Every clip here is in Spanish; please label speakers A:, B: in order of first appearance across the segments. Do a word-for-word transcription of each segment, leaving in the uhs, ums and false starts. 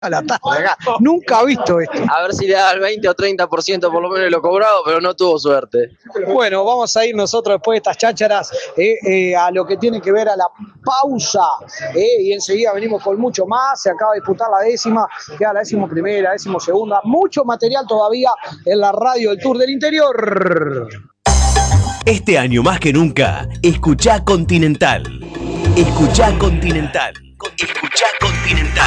A: A la tarde acá. Nunca he visto esto.
B: A ver si le da el veinte o treinta por ciento por lo menos de lo cobrado, pero no tuvo suerte.
A: Bueno, vamos a ir nosotros después de estas chácharas eh, eh, a lo que tiene que ver a la pausa. Eh, y enseguida venimos con mucho más. Se acaba de disputar la décima, queda la décimo primera, décimo segunda. Mucho material todavía en la radio del Tour del Interior.
C: Este año más que nunca, escuchá Continental. Escuchá Continental. Escuchá Continental.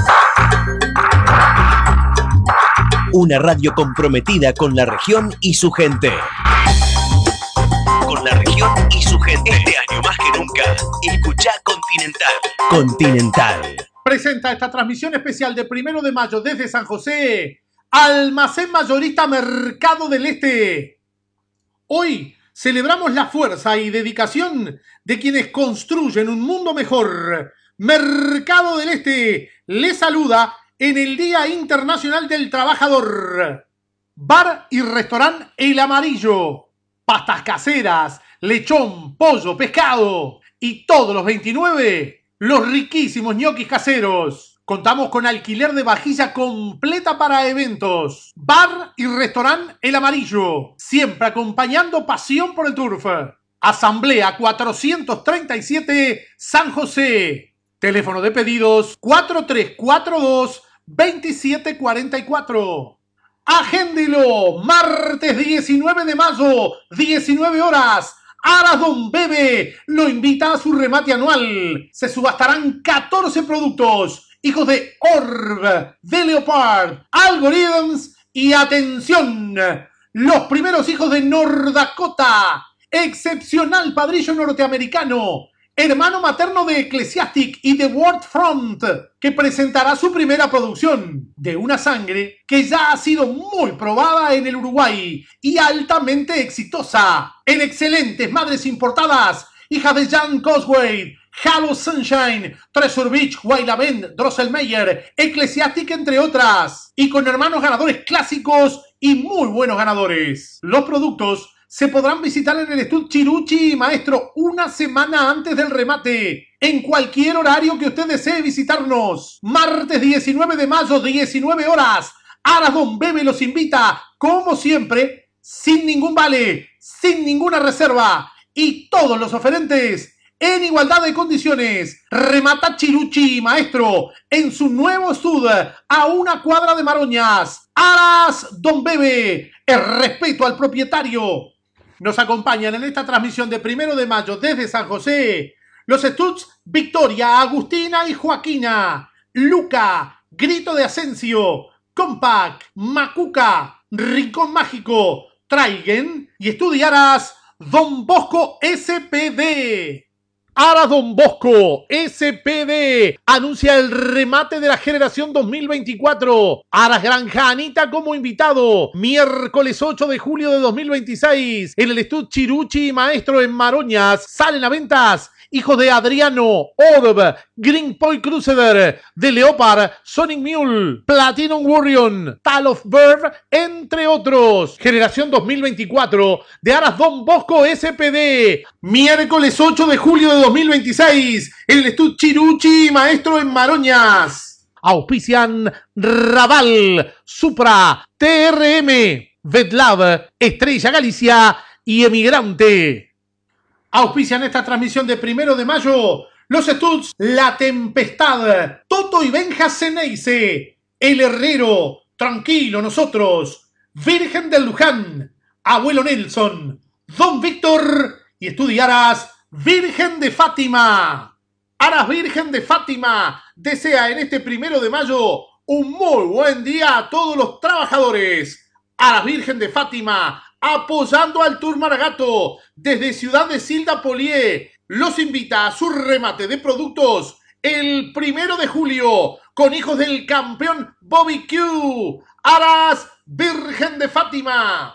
C: Una radio comprometida con la región y su gente. Con la región y su gente. Este año más que nunca, escuchá Continental. Continental.
D: Presenta esta transmisión especial de primero de mayo desde San José, Almacén Mayorista Mercado del Este. Hoy celebramos la fuerza y dedicación de quienes construyen un mundo mejor. Mercado del Este les saluda en el Día Internacional del Trabajador. Bar y restaurante El Amarillo. Pastas caseras, lechón, pollo, pescado. Y todos los veintinueve, los riquísimos ñoquis caseros. Contamos con alquiler de vajilla completa para eventos. Bar y restaurante El Amarillo. Siempre acompañando pasión por el turf. Asamblea cuatrocientos treinta y siete, San José. Teléfono de pedidos cuatro tres cuatro dos, veintisiete cuarenta y cuatro. Agéndelo, martes diecinueve de mayo, diecinueve horas. Aras Don Bebe lo invita a su remate anual. Se subastarán catorce productos. Hijos de Orb, de Leopard, Algorithms y atención, los primeros hijos de Nordakota. Excepcional padrillo norteamericano, hermano materno de Ecclesiastic y de World Front, que presentará su primera producción de una sangre que ya ha sido muy probada en el Uruguay y altamente exitosa en excelentes madres importadas, hijas de Jan Cosway, Halo Sunshine, Treasure Beach, Wailavent, Drosselmeyer, Ecclesiastic, entre otras, y con hermanos ganadores clásicos y muy buenos ganadores. Los productos se podrán visitar en el Estud Chiruchi, maestro, una semana antes del remate, en cualquier horario que usted desee visitarnos. Martes diecinueve de mayo, diecinueve horas. Aras Don Bebe los invita, como siempre, sin ningún vale, sin ninguna reserva, y todos los oferentes en igualdad de condiciones. Remata Chiruchi, maestro, en su nuevo Estud, a una cuadra de Maroñas. Aras Don Bebe, el respeto al propietario. Nos acompañan en esta transmisión de primero de mayo desde San José los Estuds Victoria, Agustina y Joaquina, Luca, Grito de Asensio, Compact, Macuca, Rincón Mágico, Traigen y Estudiaras Don Bosco S P D. Aras Don Bosco S P D anuncia el remate de la generación dos mil veinticuatro. Aras Granja Anita como invitado. Miércoles ocho de julio de dos mil veintiséis en el Estud Chiruchi Maestro en Maroñas. Salen a ventas hijos de Adriano, Orb, Green Point Crusader, de Leopard, Sonic Mule, Platinum Warrior, Tal of Bird, entre otros. Generación dos mil veinticuatro de Aras Don Bosco S P D. Miércoles ocho de julio de dos mil veintiséis en el Estud Chiruchi Maestro en Maroñas. Auspician Raval, Supra, T R M, Vetlab, Estrella Galicia y Emigrante. Auspician esta transmisión de primero de mayo los Estuds La Tempestad, Toto y Benja Ceneice, El Herrero, Tranquilo Nosotros, Virgen del Luján, Abuelo Nelson, Don Víctor y Estudiaras Virgen de Fátima. Aras Virgen de Fátima desea en este primero de mayo un muy buen día a todos los trabajadores. Aras Virgen de Fátima, apoyando al Tour Maragato desde Ciudad de Silda Polié, los invita a su remate de productos el primero de julio con hijos del campeón Bobby Q. Aras Virgen de Fátima.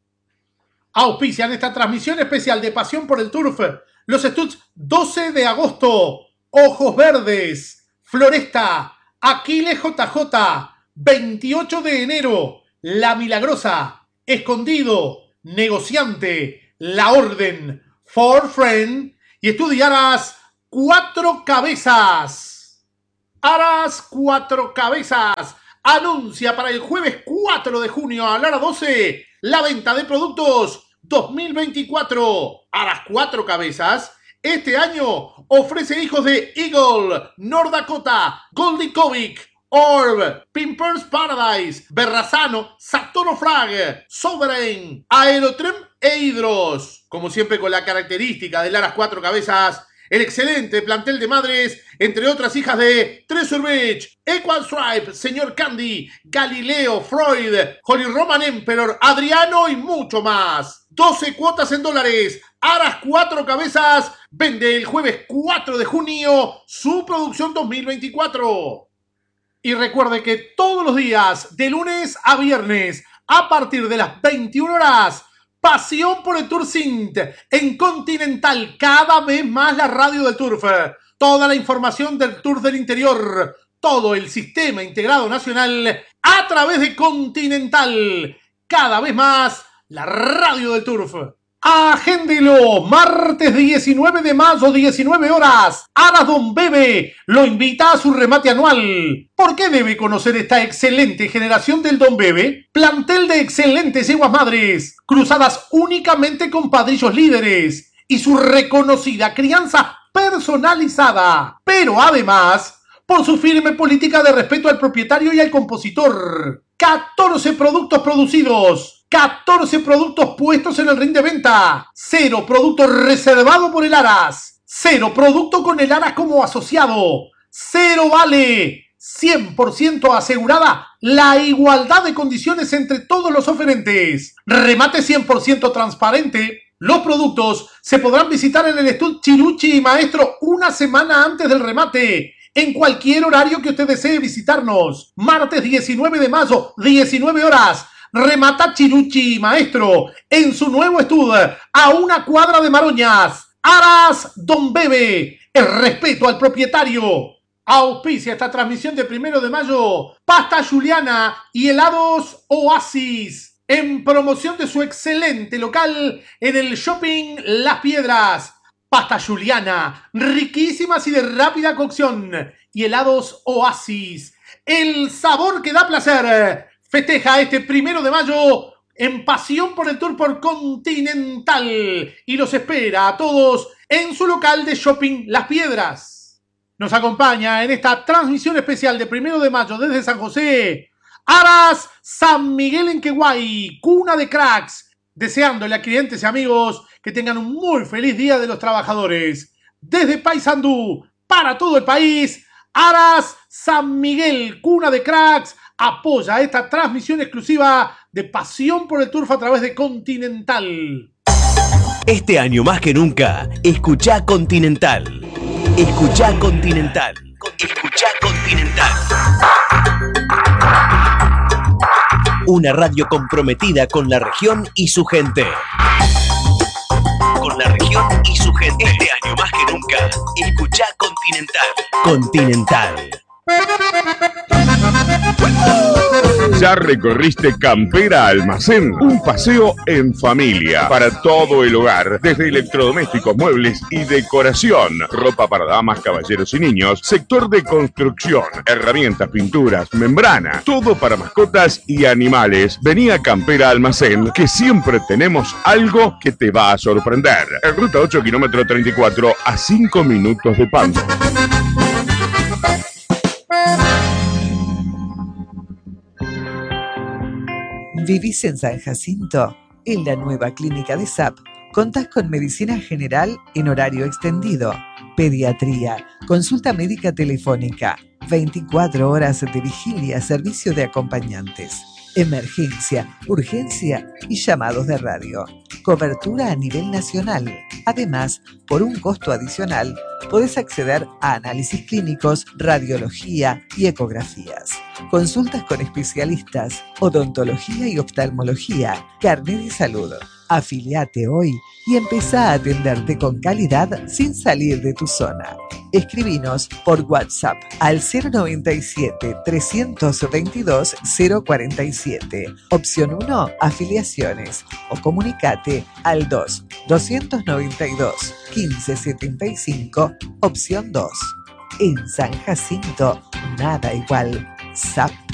D: Auspician esta transmisión especial de Pasión por el Turf los Estuds doce de agosto, Ojos Verdes, Floresta, Aquiles J J, veintiocho de enero, La Milagrosa, Escondido, Negociante, La Orden, For Friend y Estudiaras Cuatro Cabezas. Aras Cuatro Cabezas anuncia para el jueves cuatro de junio a la hora doce la venta de productos dos mil veinticuatro. Aras Cuatro Cabezas este año ofrece hijos de Eagle, North Dakota, Goldie Kovic, Orb, Pimpers Paradise, Berrazano, Satono Flag, Sovereign, Aerotrem e Hydros. Como siempre, con la característica de Aras Cuatro Cabezas, el excelente plantel de madres, entre otras hijas de Treasure Beach, Equal Stripe, Señor Candy, Galileo, Freud, Holy Roman Emperor, Adriano y mucho más. doce cuotas en dólares. Aras Cuatro Cabezas vende el jueves cuatro de junio su producción dos mil veinticuatro. Y recuerde que todos los días, de lunes a viernes, a partir de las veintiuna horas, Pasión por el Turf Sint en Continental, cada vez más la radio del turf. Toda la información del turf del interior, todo el sistema integrado nacional a través de Continental, cada vez más la radio del turf. Agéndelo, martes diecinueve de mayo, diecinueve horas. Aras Don Bebe lo invita a su remate anual. ¿Por qué debe conocer esta excelente generación del Don Bebe? Plantel de excelentes yeguas madres, cruzadas únicamente con padrillos líderes y su reconocida crianza personalizada. Pero además, por su firme política de respeto al propietario y al compositor. catorce productos producidos. catorce productos puestos en el ring de venta. Cero producto reservado por el Aras. Cero producto con el Aras como asociado. Cero vale. cien por ciento asegurada la igualdad de condiciones entre todos los oferentes. Remate cien por ciento transparente. Los productos se podrán visitar en el estudio Chiruchi y Maestro una semana antes del remate. En cualquier horario que usted desee visitarnos. Martes diecinueve de mayo, diecinueve horas. Remata Chiruchi Maestro en su nuevo estudio a una cuadra de Maroñas. Aras Don Bebe, el respeto al propietario. Auspicia esta transmisión de primero de mayo Pasta Juliana y helados Oasis en promoción de su excelente local en el Shopping Las Piedras. Pasta Juliana, riquísimas y de rápida cocción, y helados Oasis, el sabor que da placer. Festeja este primero de mayo en Pasión por el Turf por Continental y los espera a todos en su local de Shopping Las Piedras. Nos acompaña en esta transmisión especial de primero de mayo desde San José, Aras San Miguel en Queguay, cuna de cracks, deseándole a clientes y amigos que tengan un muy feliz Día de los Trabajadores. Desde Paysandú, para todo el país, Aras San Miguel, cuna de cracks, apoya esta transmisión exclusiva de Pasión por el Turf a través de Continental.
C: Este año más que nunca, escuchá Continental. Escuchá Continental. Escuchá Continental. Una radio comprometida con la región y su gente. Con la región y su gente. Este año más que nunca, escuchá Continental. Continental.
E: ¿Ya recorriste Campera Almacén? Un paseo en familia para todo el hogar, desde electrodomésticos, muebles y decoración, ropa para damas, caballeros y niños, sector de construcción, herramientas, pinturas, membrana, todo para mascotas y animales. Vení a Campera Almacén, que siempre tenemos algo que te va a sorprender. En ruta ocho, kilómetro treinta y cuatro, a cinco minutos de Pando.
F: ¿Vivís en San Jacinto? En la nueva clínica de S A P contás con medicina general en horario extendido, pediatría, consulta médica telefónica, veinticuatro horas de vigilia, servicio de acompañantes, emergencia, urgencia y llamados de radio. Cobertura a nivel nacional. Además, por un costo adicional, podés acceder a análisis clínicos, radiología y ecografías. Consultas con especialistas, odontología y oftalmología, carnet de salud. Afiliate hoy y empezá a atenderte con calidad sin salir de tu zona. Escribinos por WhatsApp al cero noventa y siete, trescientos veintidós, cero cuarenta y siete, opción uno, afiliaciones, o comunicate al dos, doscientos noventa y dos, quince setenta y cinco, opción dos. En San Jacinto, nada igual. S A P